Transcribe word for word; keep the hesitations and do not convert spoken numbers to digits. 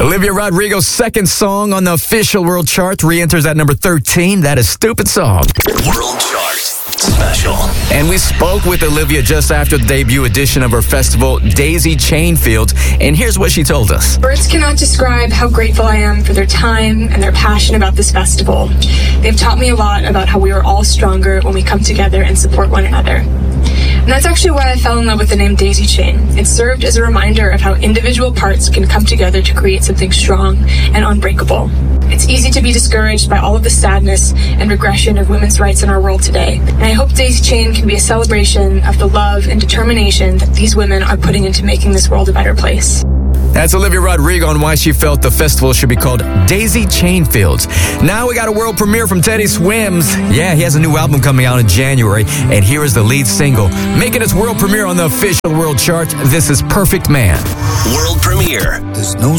Olivia Rodrigo's second song on the official world chart re-enters at number thirteen. That is Stupid Song. World Chart Special. And we spoke with Olivia just after the debut edition of her festival, Daisy Chain Fields, and here's what she told us. Words cannot describe how grateful I am for their time and their passion about this festival. They've taught me a lot about how we are all stronger when we come together and support one another. And that's actually why I fell in love with the name Daisy Chain. It served as a reminder of how individual parts can come together to create something strong and unbreakable. It's easy to be discouraged by all of the sadness and regression of women's rights in our world today. And I hope Daisy Chain can be a celebration of the love and determination that these women are putting into making this world a better place. That's Olivia Rodrigo on why she felt the festival should be called Daisy Chain Fields. Now we got a world premiere from Teddy Swims. Yeah, he has a new album coming out in January, and here is the lead single. Making its world premiere on the official world chart, this is Perfect Man. World premiere. There's no